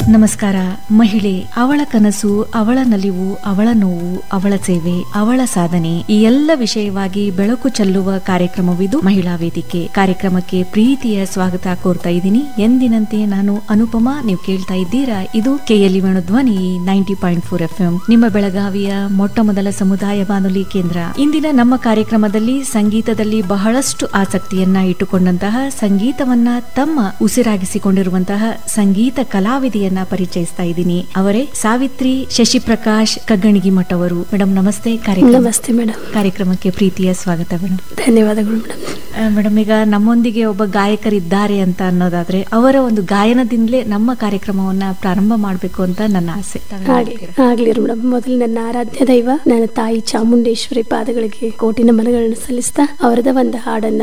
ನಮಸ್ಕಾರ. ಮಹಿಳೆ, ಅವಳ ಕನಸು, ಅವಳ ನಲಿವು, ಅವಳ ನೋವು, ಅವಳ ಸೇವೆ, ಅವಳ ಸಾಧನೆ, ಈ ಎಲ್ಲ ವಿಷಯವಾಗಿ ಬೆಳಕು ಚೆಲ್ಲುವ ಕಾರ್ಯಕ್ರಮವಿದು ಮಹಿಳಾ ವೇದಿಕೆ. ಕಾರ್ಯಕ್ರಮಕ್ಕೆ ಪ್ರೀತಿಯ ಸ್ವಾಗತ ಕೋರ್ತಾ ಇದ್ದೀನಿ. ಎಂದಿನಂತೆ ನಾನು ಅನುಪಮಾ. ನೀವು ಕೇಳ್ತಾ ಇದ್ದೀರಾ, ಇದು ಕೆಎಲ್ಇ ಧ್ವನಿ 90.4 FM, ನಿಮ್ಮ ಬೆಳಗಾವಿಯ ಮೊಟ್ಟ ಮೊದಲ ಸಮುದಾಯ ಬಾನುಲಿ ಕೇಂದ್ರ. ಇಂದಿನ ನಮ್ಮ ಕಾರ್ಯಕ್ರಮದಲ್ಲಿ ಸಂಗೀತದಲ್ಲಿ ಬಹಳಷ್ಟು ಆಸಕ್ತಿಯನ್ನ ಇಟ್ಟುಕೊಂಡಂತಹ, ಸಂಗೀತವನ್ನ ತಮ್ಮ ಉಸಿರಾಗಿಸಿಕೊಂಡಿರುವಂತಹ ಸಂಗೀತ ಕಲಾವಿದೆಯನ್ನ ಪರಿಚಯಿಸ್ತಾ ಇದ್ದೀನಿ. ಅವರೇ ಸಾವಿತ್ರಿ ಶಶಿಪ್ರಕಾಶ್ ಕಗ್ಗಣಿಗಿ ಮಠ ಅವರು. ಮೇಡಮ್ ನಮಸ್ತೆ. ನಮಸ್ತೆ ಮೇಡಮ್. ಕಾರ್ಯಕ್ರಮಕ್ಕೆ ಪ್ರೀತಿಯ ಸ್ವಾಗತ ಮೇಡಮ್. ಧನ್ಯವಾದಗಳು ಮೇಡಮ್. ಮೇಡಮ್, ಈಗ ನಮ್ಮೊಂದಿಗೆ ಒಬ್ಬ ಗಾಯಕರಿದ್ದಾರೆ ಅಂತ ಅನ್ನೋದಾದ್ರೆ ಅವರ ಒಂದು ಗಾಯನದಿಂದಲೇ ನಮ್ಮ ಕಾರ್ಯಕ್ರಮವನ್ನ ಪ್ರಾರಂಭ ಮಾಡಬೇಕು ಅಂತ ನನ್ನ ಆಸೆ. ಆಗ್ಲಿ ಮೇಡಮ್. ಮೊದಲು ನನ್ನ ಆರಾಧ್ಯ ದೈವ ನನ್ನ ತಾಯಿ ಚಾಮುಂಡೇಶ್ವರಿ ಪಾದಗಳಿಗೆ ಕೋಟಿ ನಮನಗಳನ್ನು ಸಲ್ಲಿಸ್ತಾ ಅವರದ ಒಂದು ಹಾಡನ್ನ